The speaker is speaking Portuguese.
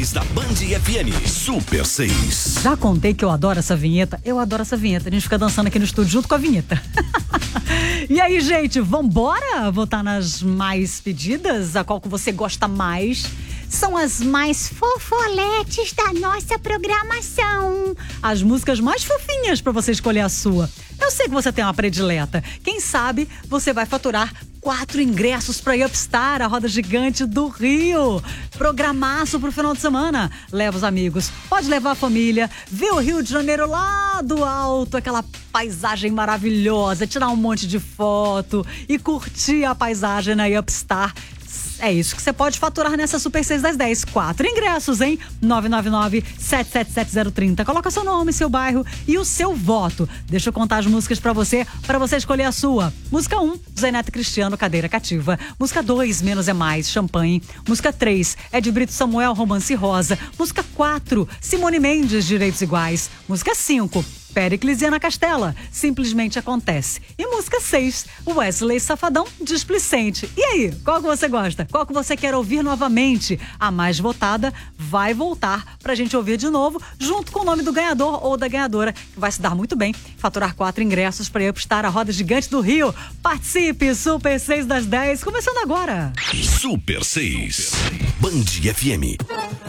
Da Band FM Super 6. Já contei que eu adoro essa vinheta? Eu adoro essa vinheta. A gente fica dançando aqui no estúdio junto com a vinheta. E aí, gente, vambora votar nas mais pedidas? A qual que você gosta mais? São as mais fofoletes da nossa programação. As músicas mais fofinhas pra você escolher a sua. Eu sei que você tem uma predileta. Quem sabe você vai faturar 4 ingressos para Upstar, a roda gigante do Rio. Programaço pro final de semana. Leva os amigos, pode levar a família, ver o Rio de Janeiro lá do alto, aquela paisagem maravilhosa, tirar um monte de foto e curtir a paisagem na Upstar. É isso que você pode faturar nessa Super 6 das 10. 4 ingressos, hein? 999-777-030. Coloca seu nome, seu bairro e o seu voto. Deixa eu contar as músicas pra você escolher a sua. Música 1, Zé Neto e Cristiano, Cadeira Cativa. Música 2, Menos é Mais, Champanhe. Música 3, Ed Brito Samuel, Romance Rosa. Música 4, Simone Mendes, Direitos Iguais. Música 5, Péricles e Ana Castela, Simplesmente Acontece. E música 6, Wesley Safadão, Displicente. E aí, qual que você gosta? Qual que você quer ouvir novamente? A mais votada vai voltar pra gente ouvir de novo, junto com o nome do ganhador ou da ganhadora, que vai se dar muito bem, faturar 4 ingressos pra Upstar, a roda gigante do Rio. Participe, Super 6 das 10, começando agora. Super 6, Band FM.